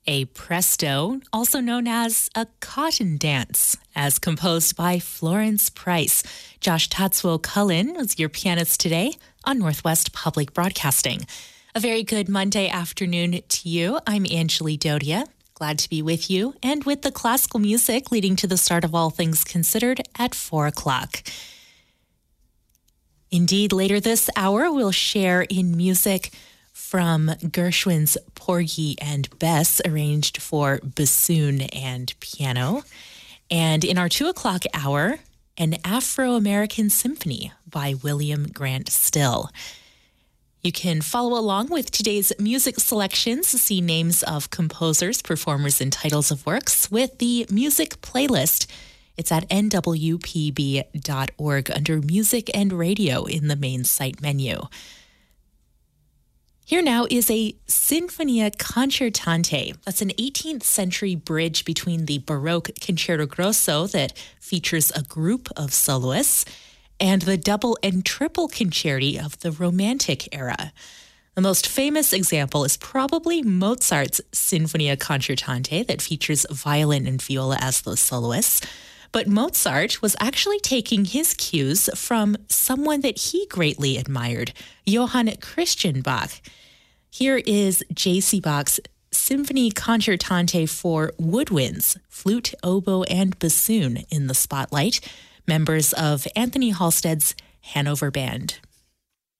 A presto, also known as a cotton dance, as composed by Florence Price. Josh Tatsuo-Cullen is your pianist today on Northwest Public Broadcasting. A very good Monday afternoon to you. I'm Angeli Dodia. Glad to be with you and with the classical music leading to the start of All Things Considered at 4 o'clock. Indeed, later this hour, we'll share in music from Gershwin's Porgy and Bess, arranged for bassoon and piano. And in our 2 o'clock hour, an Afro-American Symphony by William Grant Still. You can follow along with today's music selections, see names of composers, performers, and titles of works with the music playlist. It's at nwpb.org under Music and Radio in the main site menu. Here now is a Sinfonia Concertante. That's an 18th century bridge between the Baroque Concerto Grosso that features a group of soloists and the double and triple concerti of the Romantic era. The most famous example is probably Mozart's Sinfonia Concertante that features violin and viola as the soloists. But Mozart was actually taking his cues from someone that he greatly admired, Johann Christian Bach. Here is J.C. Bach's Symphony Concertante for woodwinds, flute, oboe, and bassoon in the spotlight, members of Anthony Halstead's Hanover Band.